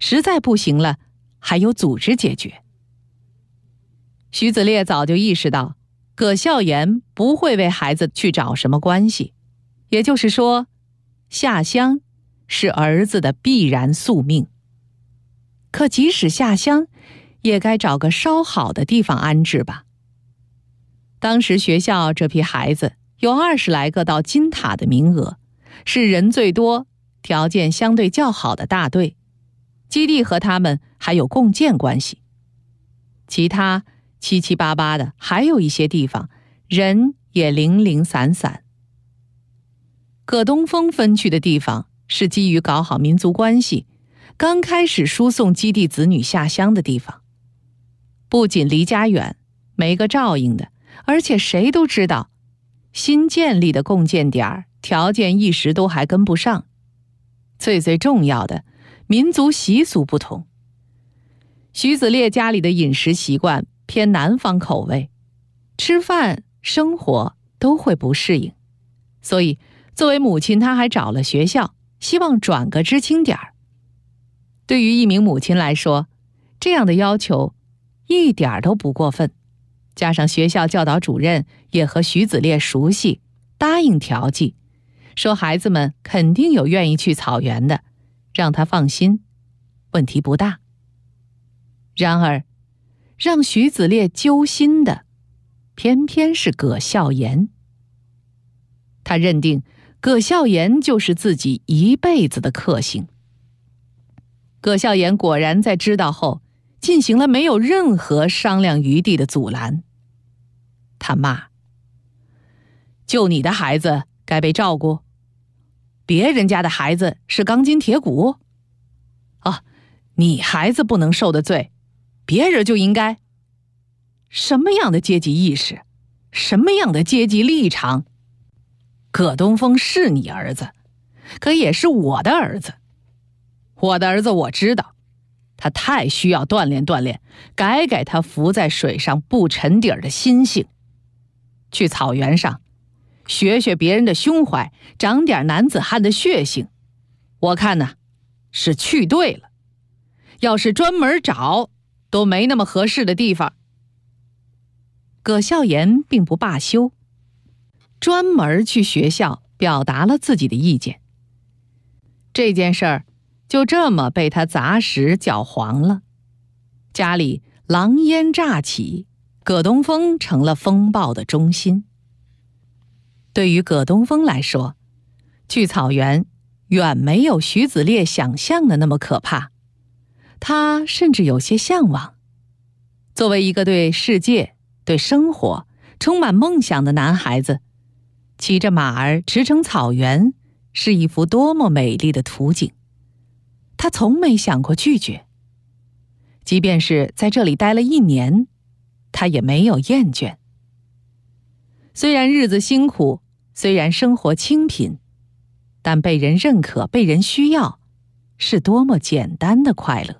实在不行了，还有组织解决。徐子烈早就意识到，葛孝言不会为孩子去找什么关系，也就是说，下乡是儿子的必然宿命。可即使下乡，也该找个稍好的地方安置吧。当时学校这批孩子有20来个到金塔的名额，是人最多、条件相对较好的大队，基地和他们还有共建关系。其他七七八八的还有一些地方，人也零零散散。葛东风分去的地方是基于搞好民族关系，刚开始输送基地子女下乡的地方。不仅离家远，没个照应的，而且谁都知道，新建立的共建点条件一时都还跟不上。最重要的，民族习俗不同。徐子烈家里的饮食习惯偏南方口味，吃饭生活都会不适应，所以作为母亲，她还找了学校，希望转个知青点儿。对于一名母亲来说，这样的要求一点都不过分，加上学校教导主任也和徐子烈熟悉，答应调剂，说孩子们肯定有愿意去草原的，让他放心，问题不大。然而，让徐子烈揪心的，偏偏是葛孝言。他认定葛孝言就是自己一辈子的克星。葛孝言果然在知道后，进行了没有任何商量余地的阻拦。他骂：就你的孩子该被照顾，别人家的孩子是钢筋铁骨？你孩子不能受的罪，别人就应该？什么样的阶级意识，什么样的阶级立场？葛东风是你儿子，可也是我的儿子。我的儿子我知道，他太需要锻炼锻炼，改改他浮在水上不沉底儿的心性。去草原上学学别人的胸怀，长点男子汉的血性。我看呢，是去对了。要是专门找，都没那么合适的地方。葛孝言并不罢休，专门去学校表达了自己的意见。这件事儿就这么被他砸实搅黄了，家里狼烟乍起，葛东风成了风暴的中心。对于葛东风来说，去草原远没有徐子烈想象的那么可怕，他甚至有些向往。作为一个对世界、对生活充满梦想的男孩子，骑着马儿驰骋草原是一幅多么美丽的图景。他从没想过拒绝，即便是在这里待了1年，他也没有厌倦。虽然日子辛苦，虽然生活清贫，但被人认可、被人需要，是多么简单的快乐。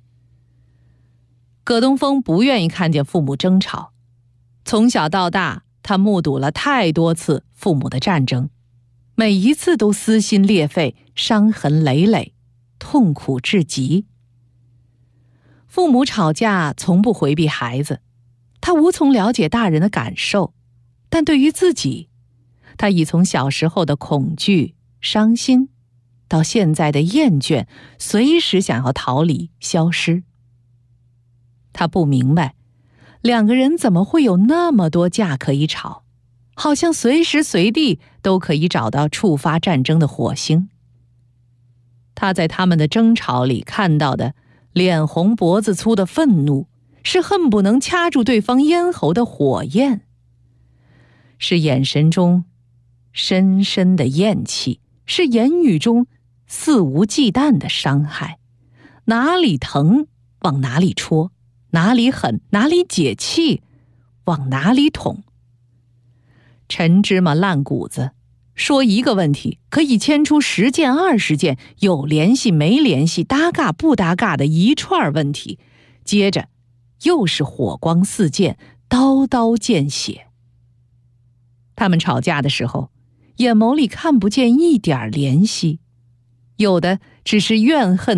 葛东风不愿意看见父母争吵，从小到大，他目睹了太多次父母的战争，每一次都撕心裂肺，伤痕累累，痛苦至极。父母吵架从不回避孩子，他无从了解大人的感受，但对于自己，他已从小时候的恐惧、伤心，到现在的厌倦，随时想要逃离、消失。他不明白，2个人怎么会有那么多架可以吵，好像随时随地都可以找到触发战争的火星。他在他们的争吵里看到的脸红脖子粗的愤怒，是恨不能掐住对方咽喉的火焰，是眼神中深深的厌弃，是言语中肆无忌惮的伤害。哪里疼往哪里戳，哪里狠哪里解气，往哪里捅。陈芝麻烂谷子，说一个问题可以牵出10件20件，有联系没联系，搭嘎不搭嘎的一串问题，接着又是火光四溅，刀刀见血。他们吵架的时候，眼眸里看不见一点联系，有的只是怨恨